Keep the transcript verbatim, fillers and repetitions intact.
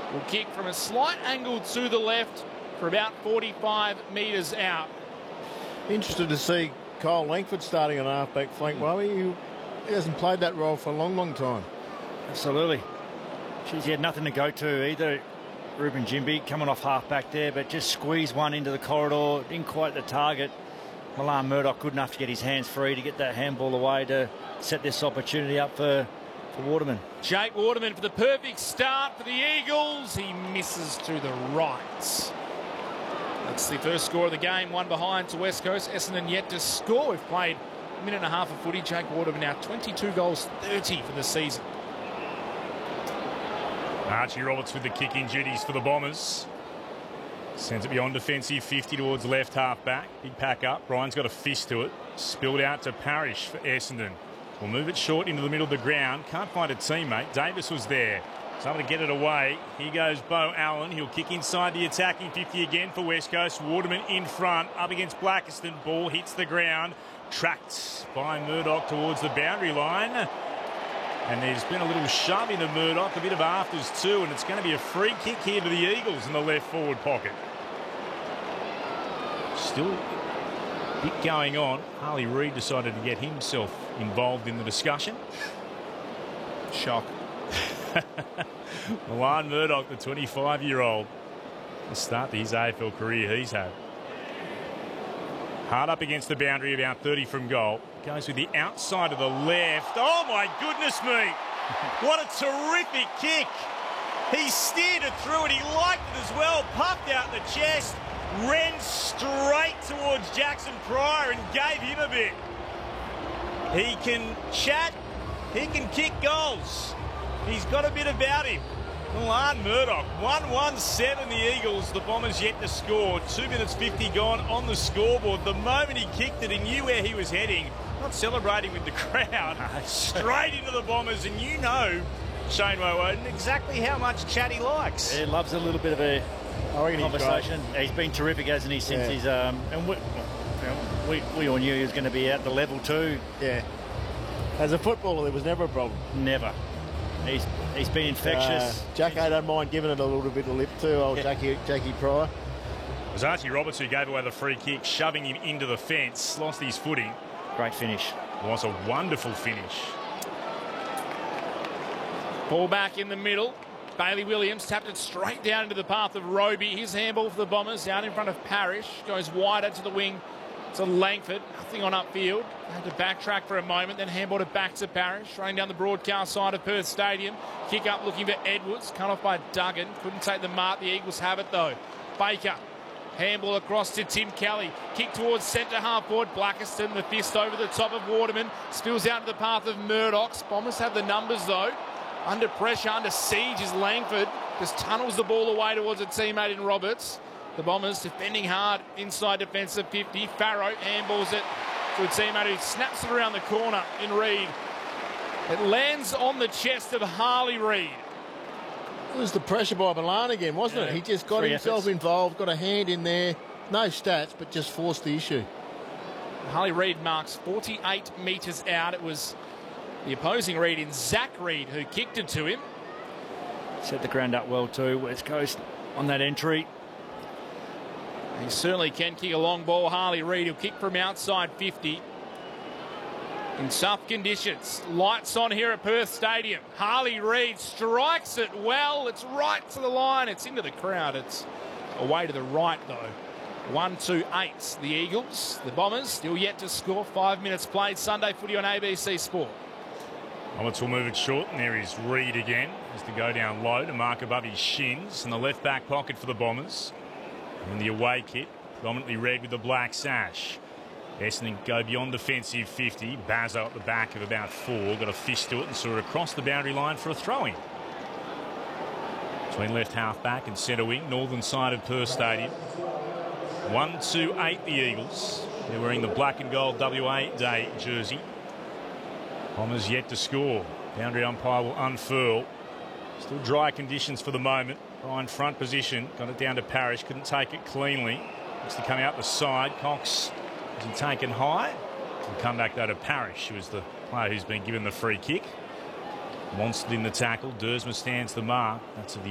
will kick from a slight angle to the left for about forty-five metres out. Interested to see Kyle Langford starting on half-back flank. Well, he, he hasn't played that role for a long, long time. Absolutely. Geez, he had nothing to go to either. Ruben Jimby coming off half-back there, but just squeezed one into the corridor, didn't quite the target. Milan Murdoch good enough to get his hands free to get that handball away to set this opportunity up for, for Waterman. Jake Waterman for the perfect start for the Eagles. He misses to the right. That's the first score of the game, one behind to West Coast. Essendon yet to score. We've played a minute and a half of footy. Jake Waterman now twenty-two goals, thirty for the season. Archie Roberts with the kicking duties for the Bombers. Sends it beyond defensive fifty towards left half back. Big pack up. Brian's got a fist to it. Spilled out to Parrish for Essendon. Will move it short into the middle of the ground. Can't find a teammate. Davis was there. Someone to get it away. Here goes Bo Allen. He'll kick inside the attacking fifty again for West Coast. Waterman in front. Up against Blackiston. Ball hits the ground. Tracked by Murdoch towards the boundary line. And there's been a little shove into Murdoch, a bit of afters too, and it's going to be a free kick here to the Eagles in the left forward pocket. Still a bit going on. Harley Reid decided to get himself involved in the discussion. Shock. Milan Murdoch, the twenty-five-year-old, the start to his A F L career he's had. Hard up against the boundary, about thirty from goal. Goes with the outside of the left. Oh, my goodness me. What a terrific kick. He steered it through and he liked it as well. Puffed out the chest. Ran straight towards Jackson Pryor and gave him a bit. He can chat. He can kick goals. He's got a bit about him. Milan Murdoch, one one seven the Eagles. The Bombers yet to score. two minutes fifty gone on the scoreboard. The moment he kicked it, he knew where he was heading. Not celebrating with the crowd. Straight into the Bombers. And you know, Shane Woewodin, exactly how much chat he likes. He loves a little bit of a conversation. He's, he's been terrific, hasn't he, since yeah. he's... Um, and we, we, we all knew he was going to be at the level too. Yeah. As a footballer, there was never a problem. Never. He's he's been infectious. Uh, Jack, I don't mind giving it a little bit of lip too, old yeah. Jackie, Jackie Pryor. It was Archie Roberts who gave away the free kick, shoving him into the fence, lost his footing. Great finish. It was a wonderful finish. Ball back in the middle. Bailey Williams tapped it straight down into the path of Roby. His handball for the Bombers down in front of Parrish. Goes wider to the wing to Langford. Nothing on upfield. Had to backtrack for a moment, then handballed it back to Parrish. Running down the broadcast side of Perth Stadium. Kick up looking for Edwards. Cut off by Duggan. Couldn't take the mark. The Eagles have it though. Baker. Handball across to Tim Kelly. Kick towards centre half forward. Blackiston. The fist over the top of Waterman. Spills out to the path of Murdoch. Bombers have the numbers though. Under pressure, under siege is Langford. Just tunnels the ball away towards a teammate in Roberts. The Bombers defending hard inside defensive fifty. Farrow handballs it to a teammate who snaps it around the corner in Reid. It lands on the chest of Harley Reid. It was the pressure by Milan again, wasn't yeah. it? He just got Three himself efforts. involved, got a hand in there. No stats, but just forced the issue. Harley Reid marks forty-eight metres out. It was the opposing Reid in Zach Reid who kicked it to him. Set the ground up well too. West Coast on that entry. He certainly can kick a long ball. Harley Reid, he'll kick from outside fifty. In tough conditions. Lights on here at Perth Stadium. Harley Reid strikes it well. It's right to the line. It's into the crowd. It's away to the right though. one two eight the Eagles. The Bombers still yet to score. Five minutes played. Sunday footy on A B C Sport. Roberts will move it short, and there is Reid again. Has to go down low to mark above his shins. In the left back pocket for the Bombers. And the away kit, predominantly red with the black sash. Essendon go beyond defensive fifty. Bazzo at the back of about four. Got a fist to it and saw it across the boundary line for a throw-in. Between left half back and centre wing, northern side of Perth Stadium. one two eight the Eagles. They're wearing the black and gold W A Day jersey. Bombers yet to score. Boundary umpire will unfurl. Still dry conditions for the moment. Ryan front position. Got it down to Parrish. Couldn't take it cleanly. Looks to come out the side. Cox isn't taken high. And come back though to Parrish, who is the player who's been given the free kick. Monstered in the tackle. Dersma stands the mark. That's of the